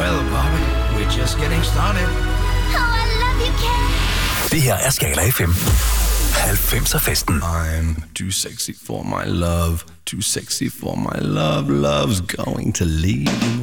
Well, Bobby, we're just getting started. Oh, I love you, Ken. Det her er Skala FM. 90'er-festen. I'm too sexy for my love. Too sexy for my love. Love's going to leave me.